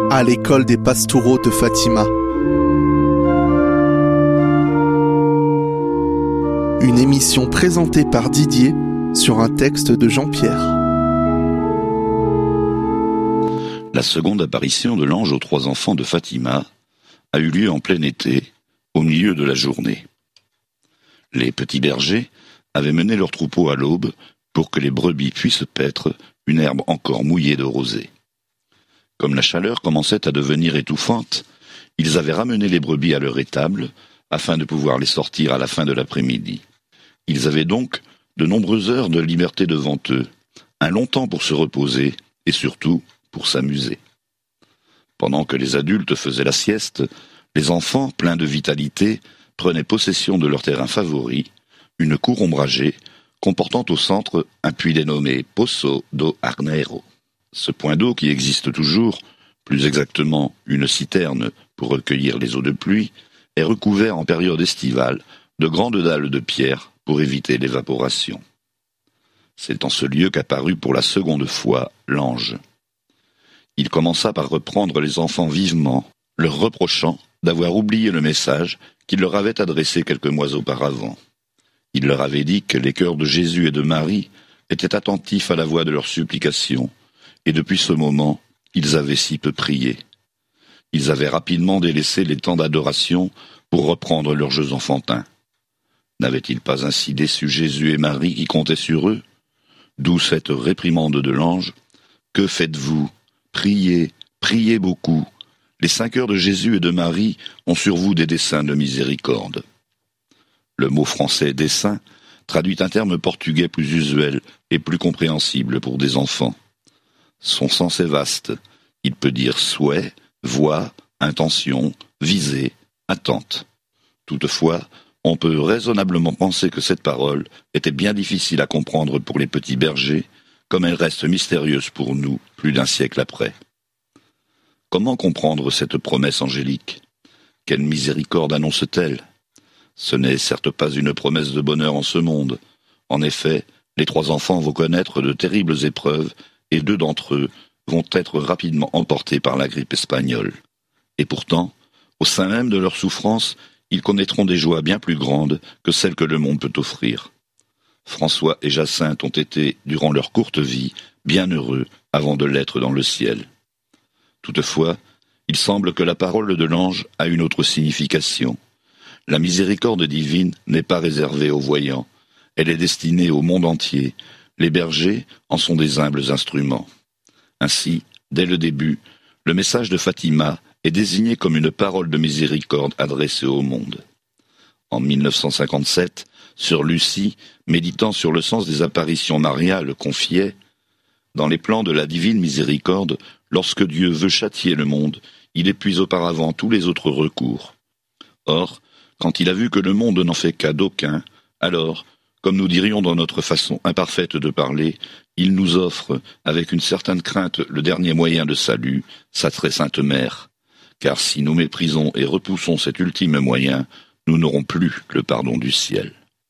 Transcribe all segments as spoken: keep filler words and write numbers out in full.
à l'école des Pastoureaux de Fatima. Une émission présentée par Didier sur un texte de Jean-Pierre. La seconde apparition de l'ange aux trois enfants de Fatima a eu lieu en plein été, au milieu de la journée. Les petits bergers avaient mené leurs troupeaux à l'aube pour que les brebis puissent paître une herbe encore mouillée de rosée. Comme la chaleur commençait à devenir étouffante, ils avaient ramené les brebis à leur étable afin de pouvoir les sortir à la fin de l'après-midi. Ils avaient donc de nombreuses heures de liberté devant eux, un long temps pour se reposer et surtout pour s'amuser. Pendant que les adultes faisaient la sieste, les enfants, pleins de vitalité, prenaient possession de leur terrain favori, une cour ombragée, comportant au centre un puits dénommé Poço do Arneiro. Ce point d'eau qui existe toujours, plus exactement une citerne pour recueillir les eaux de pluie, est recouvert en période estivale de grandes dalles de pierre pour éviter l'évaporation. C'est en ce lieu qu'apparut pour la seconde fois l'ange. Il commença par reprendre les enfants vivement, leur reprochant d'avoir oublié le message qu'il leur avait adressé quelques mois auparavant. Il leur avait dit que les cœurs de Jésus et de Marie étaient attentifs à la voix de leurs supplications, et depuis ce moment, ils avaient si peu prié. Ils avaient rapidement délaissé les temps d'adoration pour reprendre leurs jeux enfantins. N'avaient-ils pas ainsi déçu Jésus et Marie qui comptaient sur eux? D'où cette réprimande de l'ange: « Que faites-vous? Priez, priez beaucoup. Les cinq heures de Jésus et de Marie ont sur vous des desseins de miséricorde. » Le mot français « dessein » traduit un terme portugais plus usuel et plus compréhensible pour des enfants. Son sens est vaste. Il peut dire souhait, voie, intention, visée, attente. Toutefois, on peut raisonnablement penser que cette parole était bien difficile à comprendre pour les petits bergers, comme elle reste mystérieuse pour nous plus d'un siècle après. Comment comprendre cette promesse angélique? Quelle miséricorde annonce-t-elle? Ce n'est certes pas une promesse de bonheur en ce monde. En effet, les trois enfants vont connaître de terribles épreuves et deux d'entre eux vont être rapidement emportés par la grippe espagnole. Et pourtant, au sein même de leur souffrance, ils connaîtront des joies bien plus grandes que celles que le monde peut offrir. François et Jacinthe ont été, durant leur courte vie, bien heureux avant de l'être dans le ciel. Toutefois, il semble que la parole de l'ange a une autre signification. La miséricorde divine n'est pas réservée aux voyants, elle est destinée au monde entier. Les bergers en sont des humbles instruments. Ainsi, dès le début, le message de Fatima est désigné comme une parole de miséricorde adressée au monde. En mille neuf cent cinquante-sept, Sœur Lucie, méditant sur le sens des apparitions mariales, confiait: « Dans les plans de la divine miséricorde, lorsque Dieu veut châtier le monde, il épuise auparavant tous les autres recours. Or, quand il a vu que le monde n'en fait cas d'aucun, alors, comme nous dirions dans notre façon imparfaite de parler, il nous offre, avec une certaine crainte, le dernier moyen de salut, sa très sainte mère. Car si nous méprisons et repoussons cet ultime moyen, nous n'aurons plus le pardon du ciel. »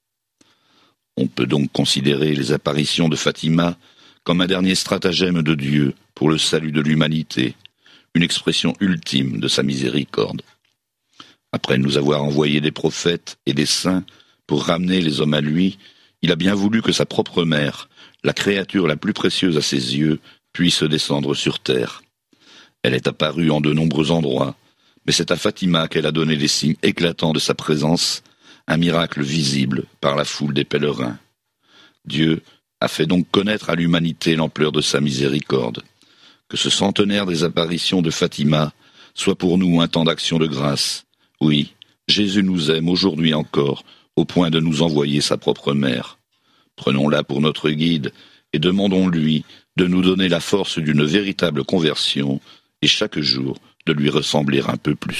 On peut donc considérer les apparitions de Fatima comme un dernier stratagème de Dieu pour le salut de l'humanité, une expression ultime de sa miséricorde. Après nous avoir envoyé des prophètes et des saints pour ramener les hommes à lui, il a bien voulu que sa propre mère, la créature la plus précieuse à ses yeux, puisse descendre sur terre. Elle est apparue en de nombreux endroits, mais c'est à Fatima qu'elle a donné les signes éclatants de sa présence, un miracle visible par la foule des pèlerins. Dieu a fait donc connaître à l'humanité l'ampleur de sa miséricorde. Que ce centenaire des apparitions de Fatima soit pour nous un temps d'action de grâce. Oui, Jésus nous aime aujourd'hui encore, au point de nous envoyer sa propre mère. Prenons-la pour notre guide et demandons-lui de nous donner la force d'une véritable conversion et chaque jour de lui ressembler un peu plus.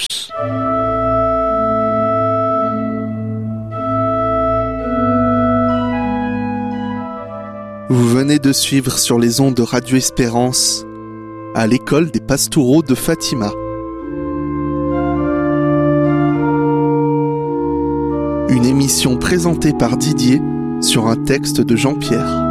Vous venez de suivre sur les ondes de Radio Espérance à l'école des Pastoureaux de Fatima. Une émission présentée par Didier sur un texte de Jean-Pierre.